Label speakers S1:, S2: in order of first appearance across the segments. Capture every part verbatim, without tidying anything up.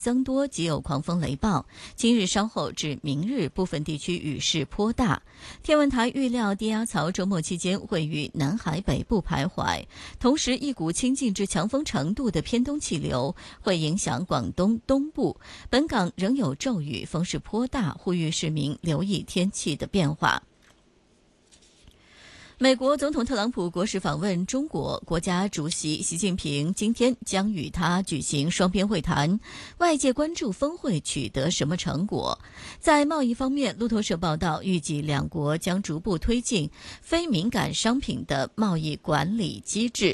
S1: 增多及有狂风雷暴，今日稍后至明日部分地区雨势颇大。天文台预料低压槽周末期间会于南海北部徘徊，同时一股清劲至强风程度的偏东气流会影响广东东部，本港仍有骤雨，风势颇大，呼吁市民留意天气的变化。美国总统特朗普国事访问中国，国家主席习近平今天将与他举行双边会谈，外界关注峰会取得什么成果。在贸易方面，路透社报道，预计两国将逐步推进非敏感商品的贸易管理机制。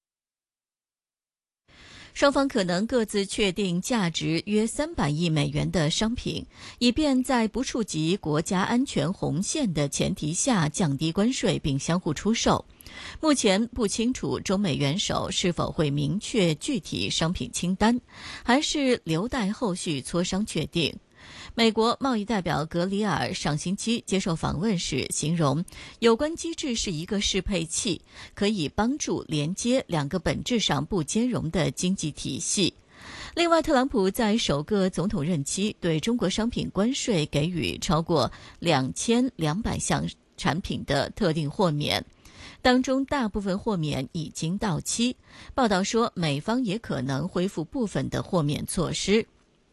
S1: 双方可能各自确定价值约三百亿美元的商品，以便在不触及国家安全红线的前提下降低关税并相互出售。目前不清楚中美元首是否会明确具体商品清单，还是留待后续磋商确定。美国贸易代表格里尔上星期接受访问时形容，有关机制是一个适配器，可以帮助连接两个本质上不兼容的经济体系。另外，特朗普在首个总统任期对中国商品关税给予超过两千两百项产品的特定豁免，当中大部分豁免已经到期。报道说，美方也可能恢复部分的豁免措施。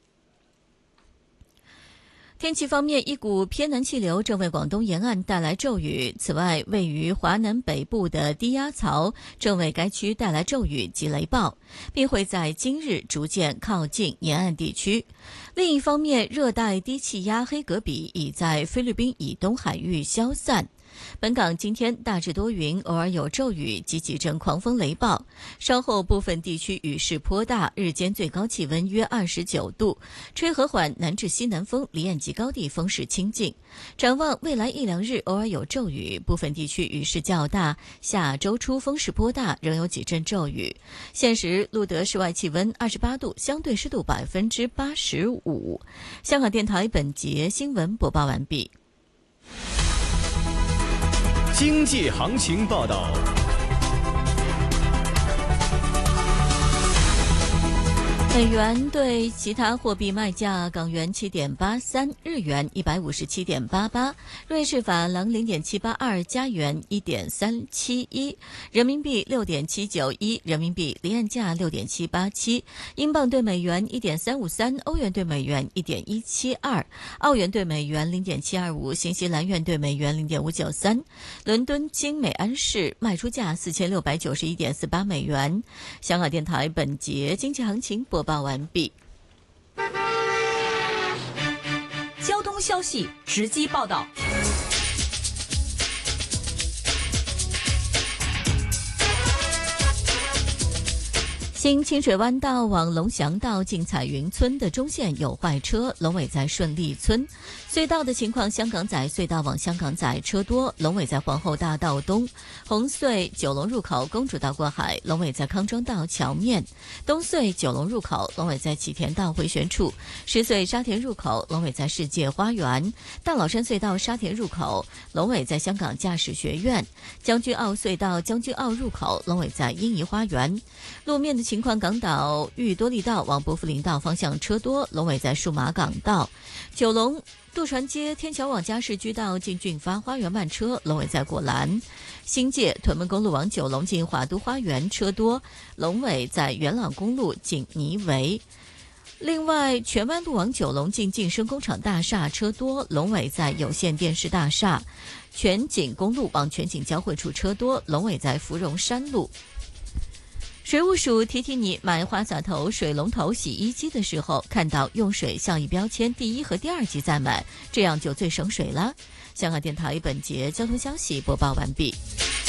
S1: 天气方面，一股偏南气流正为广东沿岸带来骤雨。此外，位于华南北部的低压槽正为该区带来骤雨及雷暴，并会在今日逐渐靠近沿岸地区。另一方面，热带低气压黑格比已在菲律宾以东海域消散。本港今天大致多云，偶尔有骤雨及几阵狂风雷暴，稍后部分地区雨势颇大，日间最高气温约二十九度，吹和缓南至西南风，离岸及高地风势清劲。展望未来一两日偶尔有骤雨，部分地区雨势较大，下周初风势颇大，仍有几阵骤雨。现时录得室外气温二十八度，相对湿度百分之八十五。香港电台本节新闻播报完毕。
S2: 经济行情报道。
S1: 美元对其他货币卖价：港元七点八三，日元一百五十七点八八，瑞士法郎零点七八二，加元一点三七一，人民币六点七九一，人民币离岸价六点七八七，英镑对美元一点三五三，欧元对美元一点一七二，澳元对美元零点七二五，新西兰元对美元零点五九三。伦敦金美安士卖出价四千六百九十一点四八美元。香港电台本节经济行情播报完毕。
S3: 交通消息直击报道。
S1: 新清水湾道往龙翔道进彩云村的中线有坏车，龙尾在顺利村。隧道的情况，香港仔隧道往香港仔车多，龙尾在皇后大道东。红隧九龙入口公主道过海，龙尾在康庄道桥面。东隧九龙入口，龙尾在启田道回旋处。石隧沙田入口，龙尾在世界花园。大老山隧道沙田入口，龙尾在香港驾驶学院。将军澳隧道将军澳入口，龙尾在英怡花园。路面的情况，港岛裕多利道往薄扶林道方向车多，龙尾在数码港道。九龙渡船街天桥往嘉士居道进俊发花园慢车，龙尾在果栏。新界屯门公路往九龙进华都花园车多，龙尾在元朗公路进泥围。另外，荃湾路往九龙进晋升工厂大厦车多，龙尾在有线电视大厦。全景公路往全景交汇处车多，龙尾在芙蓉山路。水务署提提你，买花洒头、水龙头、洗衣机的时候，看到用水效益标签第一和第二级再买，这样就最省水了。香港电台本节交通消息播报完毕。